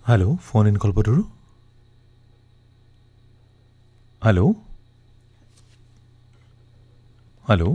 hello phone in Kalpataru hello hello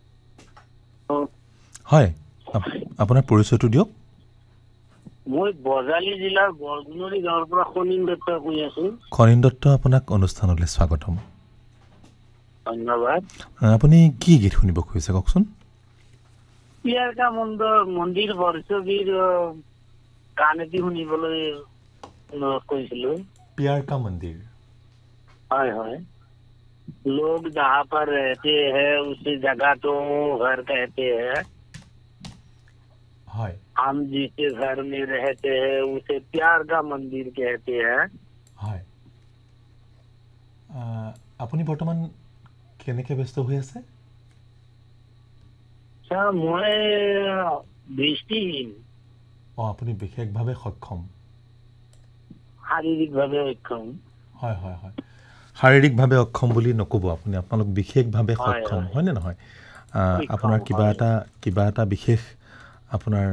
হয় আপোনাৰ পৰিচয়টো দিয়ক মই বজালী জিলাৰ বৰগুনৰি গাঁৱৰ পৰা খনিন দত্ত কৈ আছো খনিন দত্ত আপোনাক অনুষ্ঠানলৈ স্বাগতম ধন্যবাদ আপুনি কি গীত শুনিব খুজিছে কওকচোন পিয়াৰকা মন্দিৰ বৰছবিৰ গান এটি শুনিবলৈ কৈছিলো प्यार का मंदिर হয় হয় लोग जहाँ पर रहते हैं उस जगह तो घर कहते हैं হয় हम जिस घर में रहते हैं उसे प्यार का मंदिर कहते हैं হয় আপুনি বৰ্তমান কেনেকৈ ব্যস্ত হৈ আছে স্যাৰ মই দৃষ্টিহীন আপুনি বিশেষভাৱে সক্ষম শাৰীৰিকভাৱে অক্ষম হয় হয় হয় শাৰীৰিকভাৱে অক্ষম বুলি নক'ব আপুনি আপোনালোক বিশেষভাৱে সক্ষম হয় নে নহয় আপোনাৰ কিবা এটা বিশেষ আপোনাৰ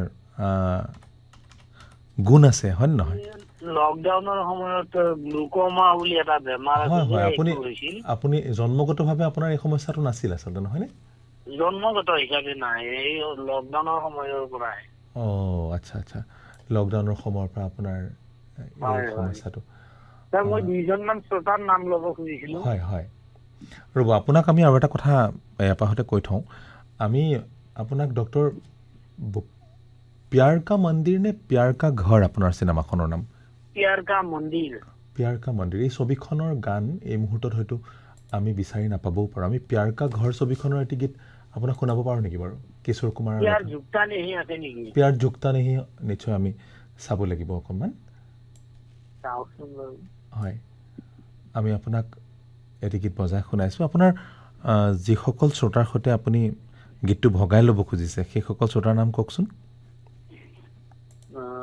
গুণ আছে হয় নে নহয় লকডাউনৰ সময়ত গ্লুকোমা বুলি এটা বেমাৰ হয় হয় হৈছিল আপুনি জন্মগতভাৱে আপোনাৰ এই সমস্যাটো নাছিল আচলতে নহয়নে জন্মগত হিচাপে নাই এই লকডাউনৰ সময়ৰ পৰাই আচ্ছা আচ্ছা লকডাউনৰ সময়ৰ পৰা আপোনাৰ এই সমস্যাটো স্যাৰ মই দুইজনমান শ্ৰোতাৰ নাম ল'ব খুজিছিলোঁ হয় হয় ৰ'ব আপোনাক আমি আৰু এটা কথা এপাহতে কৈ থওঁ আমি আপোনাক ডক্টৰ प्यार का मंदिर নে प्यार का घर আপোনাৰ চিনেমাখনৰ নাম प्यार का मंदिर এই ছবিখনৰ গান এই মুহূৰ্তত হয়তো আমি বিচাৰি নাপাবও পাৰোঁ আমি प्यार का घर ছবিখনৰ এটি গীত আপোনাক শুনাব পাৰোঁ নেকি বাৰু কিশোৰ কুমাৰ प्यार झुकता नहीं আছে নেকি प्यार झुकता नहीं নিশ্চয় আমি চাব লাগিব অকণমান হয় আমি আপোনাক এটি গীত বজাই শুনাইছোঁ আপোনাৰ যিসকল শ্ৰোতাৰ সৈতে আপুনি গীতটো ভগাই ল'ব খুজিছে সেইসকল শ্ৰোতাৰ নাম কওকচোন